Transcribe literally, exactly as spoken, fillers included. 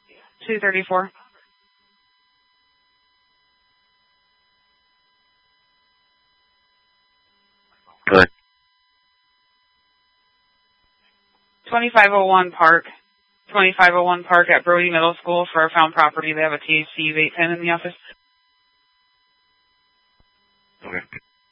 two thirty-four. Good. twenty-five oh one Park. twenty-five oh one Park at Brody Middle School for a found property. They have a T H C vape pen in the office. Okay.